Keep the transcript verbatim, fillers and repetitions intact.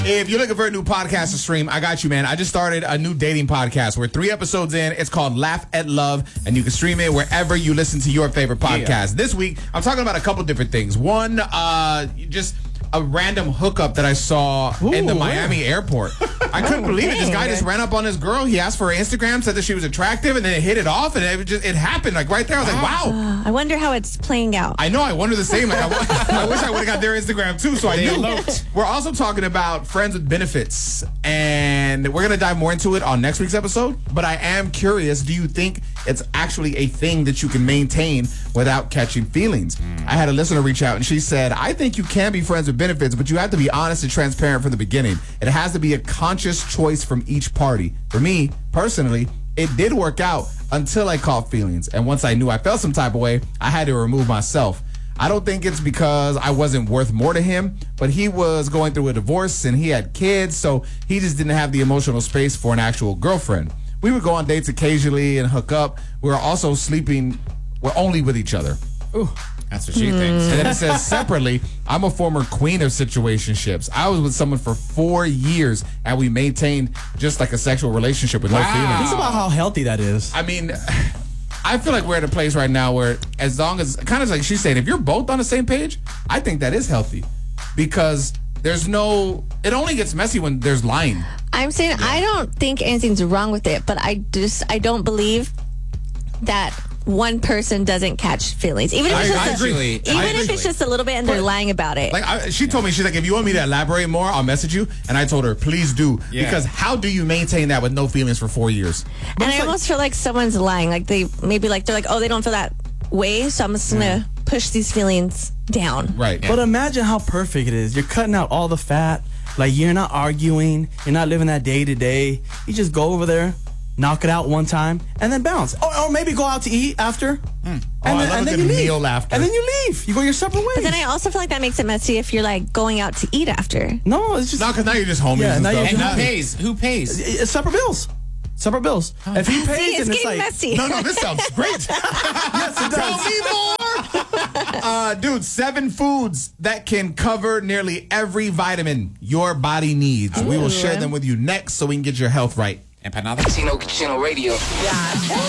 If you're looking for a new podcast to stream, I got you, man. I just started a new dating podcast. We're three episodes in. It's called Laugh at Love, and you can stream it wherever you listen to your favorite podcast. Yeah. This week, I'm talking about a couple different things. One, uh, just a random hookup that I saw Ooh, in the Miami where? airport. I couldn't oh, believe dang, it. This guy okay. just ran up on this girl. He asked for her Instagram, said that she was attractive, and then it hit it off, and it just it happened like right there. I was like, wow. Uh, I wonder how it's playing out. I know. I wonder the same. Like, I, I wish I would have got their Instagram too, so I knew. We're also talking about friends with benefits, and we're going to dive more into it on next week's episode. But I am curious, do you think it's actually a thing that you can maintain without catching feelings? Mm. I had a listener reach out, and she said, I think you can be friends with benefits, but you have to be honest and transparent from the beginning. It has to be a conscious choice from each party. For me, personally, it did work out until I caught feelings. And once I knew I felt some type of way, I had to remove myself. I don't think it's because I wasn't worth more to him, but he was going through a divorce and he had kids, so he just didn't have the emotional space for an actual girlfriend. We would go on dates occasionally and hook up. We were also sleeping, we're only with each other. Ooh. That's what she mm. thinks. And then it says separately, I'm a former queen of situationships. I was with someone for four years, and we maintained just like a sexual relationship with wow. no feelings. Think about how healthy that is. I mean, I feel like we're at a place right now where as long as, kind of like she's saying, if you're both on the same page, I think that is healthy. Because there's no, it only gets messy when there's lying. I'm saying yeah. I don't think anything's wrong with it, but I just, I don't believe that one person doesn't catch feelings, even if it's, I, just, I a, even if it's just a little bit and they're lying about it. Like I, she told me, she's like, if you want me to elaborate more, I'll message you. And I told her, please do, yeah. because how do you maintain that with no feelings for four years? And I like, almost feel like someone's lying. Like they maybe like they're like, oh, they don't feel that way, so I'm just gonna yeah. push these feelings down. Right. Yeah. But imagine how perfect it is. You're cutting out all the fat. Like you're not arguing. You're not living that day to day. You just go over there, knock it out one time, and then bounce. Or, or maybe go out to eat after. Mm. And oh, then, I love and a then good you meal leave. After. And then you leave. You go your separate ways. But then I also feel like that makes it messy if you're like going out to eat after. No, it's just... No, because now you're just homies yeah, and now stuff. And and who pays? Who pays? It's separate bills. Separate bills. Oh. If he pays, See, it's and getting it's like... messy. No, no, this sounds great. Yes, it does. Tell me more. Uh, dude, seven foods that can cover nearly every vitamin your body needs. Ooh. We will share them with you next so we can get your health right. Empanada. Chino, Chino Radio. Yeah.